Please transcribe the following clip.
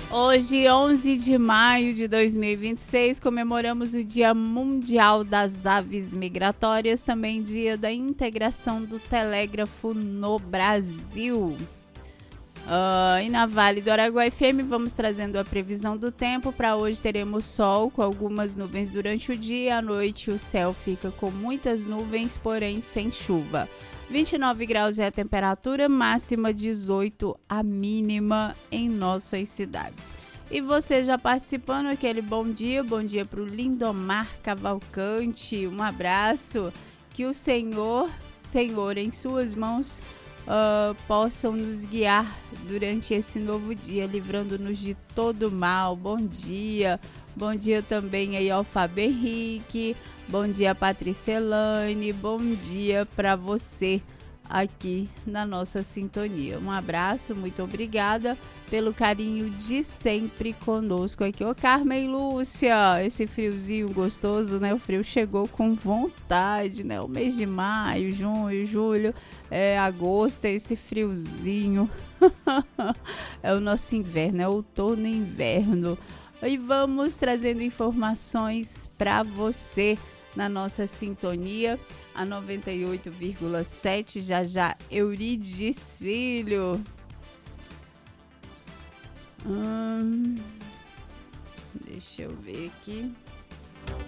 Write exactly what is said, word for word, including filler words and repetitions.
Hoje, onze de maio de dois mil e vinte e seis, comemoramos o Dia Mundial das Aves Migratórias, também Dia da Integração do Telégrafo no Brasil. Uh, e na Vale do Araguaia F M vamos trazendo a previsão do tempo. Para hoje teremos sol com algumas nuvens durante o dia. À noite o céu fica com muitas nuvens, porém sem chuva. vinte e nove graus é a temperatura, máxima dezoito a mínima em nossas cidades. E você já participando, aquele bom dia, bom dia para o Lindomar Cavalcante, um abraço, que o Senhor, Senhor em suas mãos uh, possam nos guiar durante esse novo dia, livrando-nos de todo mal. Bom dia, bom dia também aí ao Fábio Henrique. Bom dia, Patrícia Elaine. Bom dia para você aqui na nossa sintonia. Um abraço, muito obrigada pelo carinho de sempre conosco aqui. Ô, Carmen e Lúcia, esse friozinho gostoso, né? O frio chegou com vontade, né? O mês de maio, junho, julho, é, agosto, é esse friozinho. É o nosso inverno, é outono e inverno. E vamos trazendo informações para você na nossa sintonia, a noventa e oito vírgula sete, já já Eurides Filho. Hum, deixa eu ver aqui.